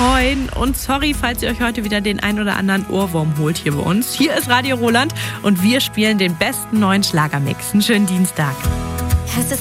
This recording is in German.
Moin und sorry, falls ihr euch heute wieder den ein oder anderen Ohrwurm holt hier bei uns. Hier ist Radio Roland und wir spielen den besten neuen Schlagermix. Einen schönen Dienstag. Es ist